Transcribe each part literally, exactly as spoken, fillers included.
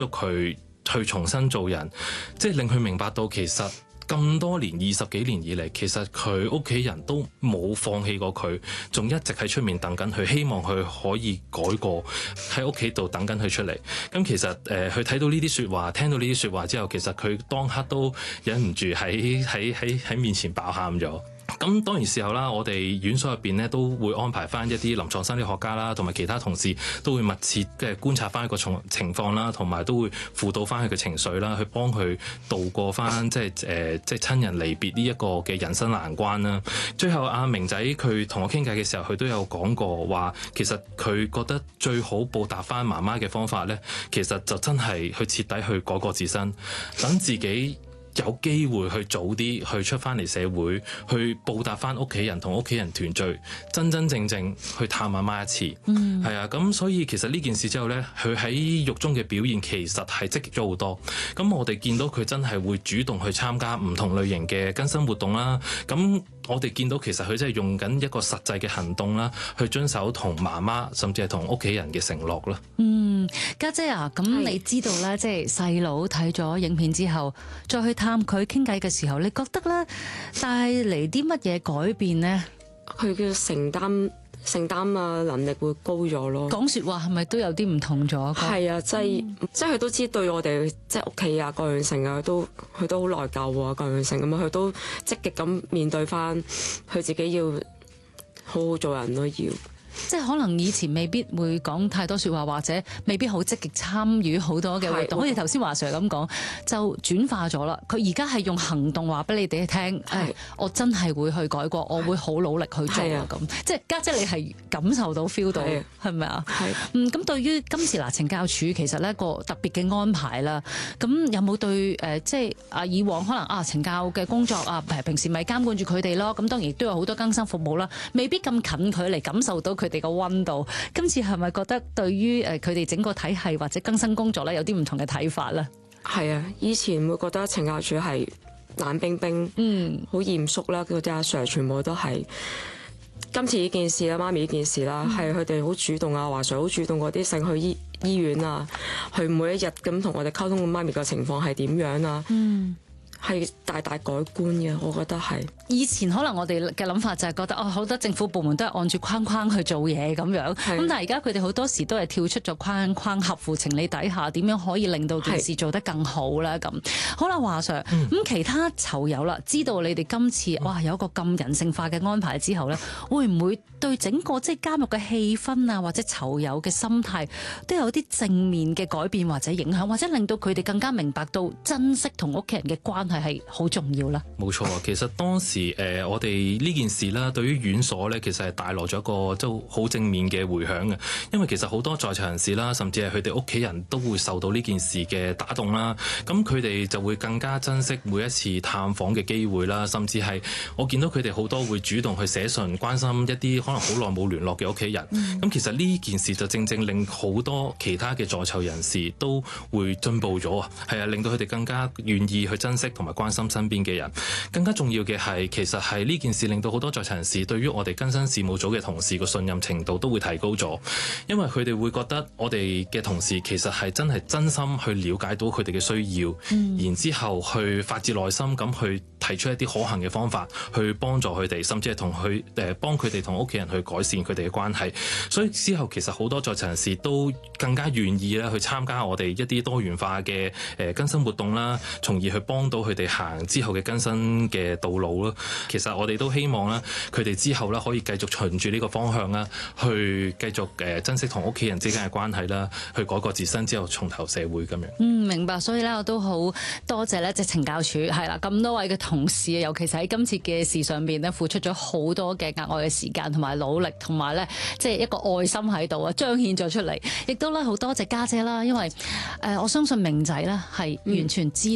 佢去重新做人，即係令佢明白到其實咁多年二十幾年以嚟，其實佢屋企人都冇放棄過佢，仲一直喺出面等緊佢，希望佢可以改過，喺屋企度等緊佢出嚟。咁其實誒，佢睇到呢啲説話，聽到呢啲説話之後，其實佢當刻都忍唔住喺喺喺喺面前爆喊咗。咁當然時候啦，我哋院所入邊咧都會安排翻一啲臨床心理學家啦，同埋其他同事都會密切嘅觀察翻一個情情況啦，同埋都會輔導翻佢嘅情緒啦，去幫佢渡過翻即係誒即係親人離別呢一個嘅人生難關啦。最後阿明仔佢同我傾偈嘅時候，佢都有講過話，其實佢覺得最好報答翻媽媽嘅方法咧，其實就真係去徹底去改過自身，等自己有機會去早啲去出翻嚟社會，去報答翻屋企人，同屋企人團聚，真真正正去探媽媽一次。嗯，係啊，咁所以其實呢件事之後呢，佢喺獄中嘅表現其實係積極咗好多。咁我哋見到佢真係會主動去參加唔同類型嘅更生活動啦。咁我哋見到其實佢真係用緊一個實際嘅行動啦，去遵守同媽媽甚至係同屋企人嘅承諾啦。 嗯，家姐啊，咁你知道咧，即係細佬睇咗影片之後，再去探佢傾偈嘅時候，你覺得咧帶嚟啲乜嘢改變呢？ 佢嘅承擔承擔啊能力會高咗咯。 講説話係咪都有啲唔同咗？ 係啊，即係、嗯、即係佢都知對我哋即係屋企啊各樣性啊，都佢都好內疚啊各樣性咁啊，佢都積極咁面對翻佢自己要好好做人咯，要。 即係可能以前未必會講太多説話，或者未必好積極參與好多嘅活動。好似頭先華 Sir 咁講，就轉化咗啦。佢而家係用行動話俾你哋聽，誒，我真係會去改過，我會好努力去做啊咁。即係家姐，你係感受到 feel 到係咪啊？係。嗯，咁對於今次嗱懲教署其實呢個特別嘅安排啦，咁有冇對誒即係啊以往可能啊懲教嘅工作啊平時咪監管住佢哋咯？咁當然亦都有好多更生服務啦，未必咁近距離感受到佢哋個溫度，今次係咪覺得對於誒佢哋整個體系或者更新工作咧有啲唔同嘅睇法咧？ 係啊，以前會覺得懲教署係冷冰冰，嗯，好嚴肅啦，嗰啲阿 Sir 全部都係。今次呢件事啦，媽咪呢件事啦，係佢哋好主動啊，華 Sir 好主動嗰啲，成去醫醫院啊，去每一日咁同我哋溝通媽咪嘅情況係點樣啊，嗯。係大大改觀嘅，我覺得係。 以前可能我哋嘅諗法就係覺得哦，好多政府部門都係按住框框去做嘢咁樣。咁但係而家佢哋好多時都係跳出咗框框，合乎情理底下，點樣可以令到件事做得更好咧？咁好啦，華 Sir，咁、嗯、其他囚友啦，知道你哋今次哇有一個咁人性化嘅安排之後咧，會唔會對整個即係監獄嘅氣氛啊，或者囚友嘅心態都有啲正面嘅改變或者影響，或者令到佢哋更加明白到珍惜同屋企人嘅關係係好重要啦。 冇錯啊，其實當時誒、呃、我哋呢件事啦，對於院所咧，其實係帶來咗一個都好正面嘅迴響嘅。因為其實好多在囚人士啦，甚至係佢哋屋企人都會受到呢件事嘅打動啦。咁佢哋就會更加珍惜每一次探訪嘅機會啦，甚至係我見到佢哋好多會主動去寫信關心一啲可能好耐冇聯絡嘅屋企人。咁、嗯、其實呢件事就正正令好多其他嘅在囚人士都會進步咗啊。係啊，令到佢哋更加願意去珍惜同埋關心身邊嘅人。更加重要嘅係，其實係呢件事令到好多在囚人士對於我哋更生事務組嘅同事個信任程度都會提高咗，因為佢哋會覺得我哋嘅同事其實係真係真心去了解到佢哋嘅需要，嗯、然之後去發自內心咁去提出一啲可行嘅方法去幫助佢哋，甚至係同佢誒幫佢哋同屋企人去改善佢哋嘅關係。所以之後其實好多在囚人士都更加願意咧去參加我哋一啲多元化嘅誒更生活動啦，從而去幫到佢哋行之後嘅更生嘅道路咯。其實我哋都希望啦，佢哋之後咧可以繼續循住呢個方向啦，去繼續誒珍惜同屋企人之間嘅關係啦，去改過自身之後重投社會咁樣。 嗯，明白。所以咧，我都好多謝咧，即係懲教署係啦，咁多位嘅同事，尤其是喺今次嘅事上邊咧，付出咗好多嘅額外嘅時間同埋努力，同埋咧即係一個愛心喺度啊，彰顯咗出嚟。亦都咧好多謝家姐啦，因為誒、呃、我相信明仔咧係完全知道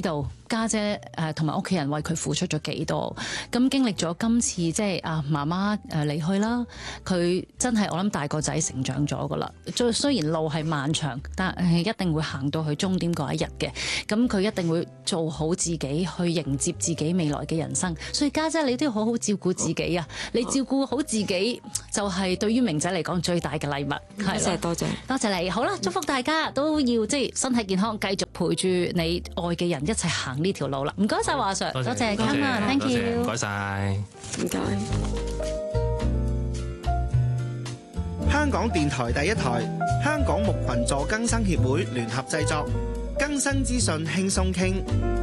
家姐誒同埋屋企人為佢付出咗幾多。咁經歷咗今次即係啊媽媽誒離去啦，佢真係我諗大個仔成長咗噶啦。最雖然路係漫長，但係一定會行到去終點嗰一日嘅。咁佢一定會做好自己去迎接自己未來嘅人生。所以家姐你都要好好照顧自己啊！你照顧好自己就係對於明仔嚟講最大嘅禮物。 多謝多謝多謝你。好啦，祝福大家都要即係身體健康，繼續陪住你愛嘅人一齊行呢條路啦。唔該晒華 Sir，多謝 Carmen，Thank you， 唔該晒。 唔該。 香港電台第一台，香港牧群助更生協會聯合製作，更生資訊輕鬆傾。